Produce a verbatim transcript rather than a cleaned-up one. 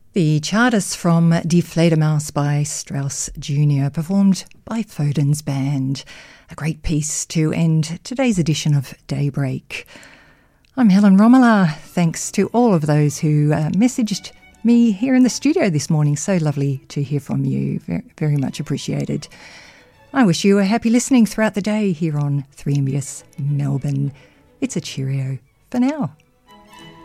The Charters from Die Fledermaus by Strauss Junior, performed by Foden's Band. A great piece to end today's edition of Daybreak. I'm Helen Romola. Thanks to all of those who uh, messaged me here in the studio this morning. So lovely to hear from you. Very, very much appreciated. I wish you a happy listening throughout the day here on three M B S Melbourne. It's a cheerio for now.